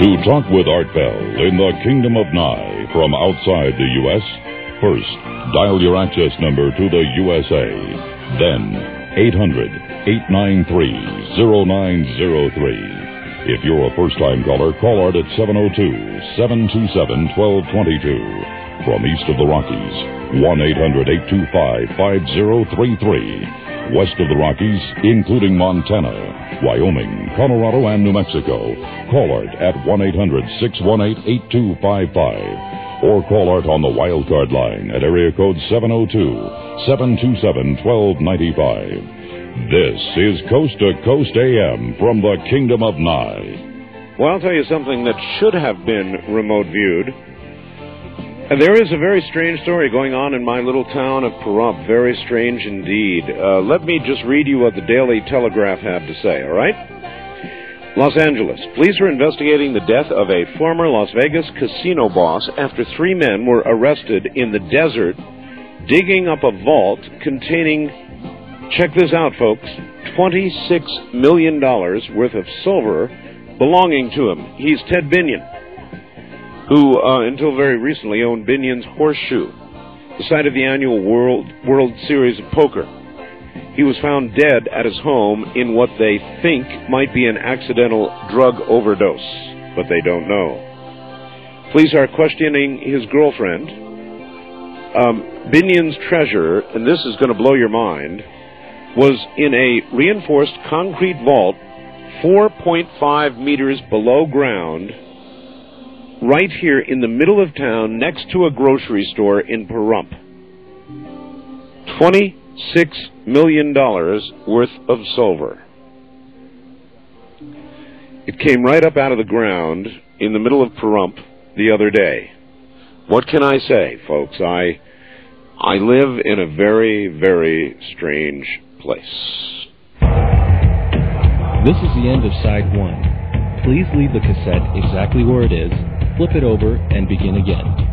To talk with Art Bell in the Kingdom of Nye from outside the U.S., first, dial your access number to the USA. Then, 800-893-0903. If you're a first-time caller, call Art at 702-727-1222. From east of the Rockies, 1-800-825-5033. West of the Rockies, including Montana, Wyoming, Colorado, and New Mexico, call Art at 1-800-618-8255. Or call Art on the wildcard line at area code 702-727-1295. This is Coast to Coast AM from the Kingdom of Nye. Well, I'll tell you something that should have been remote viewed. There is a very strange story going on in my little town of Pahrump. Very strange indeed. Let me just read you what the Daily Telegraph had to say, all right? Los Angeles. Police are investigating the death of a former Las Vegas casino boss after 3 men were arrested in the desert digging up a vault containing, check this out, folks, $26 million worth of silver belonging to him. He's Ted Binion, who, until very recently, owned Binion's Horseshoe, the site of the annual World Series of Poker. He was found dead at his home in what they think might be an accidental drug overdose, but they don't know. Police are questioning his girlfriend. Binion's treasure, and this is going to blow your mind, was in a reinforced concrete vault 4.5 meters below ground, right here in the middle of town, next to a grocery store in Pahrump. $26 million worth of silver. It came right up out of the ground in the middle of Pahrump the other day. What can I say, folks? I live in a very, very strange place. This is the end of side 1. Please leave the cassette exactly where it is, flip it over, and begin again.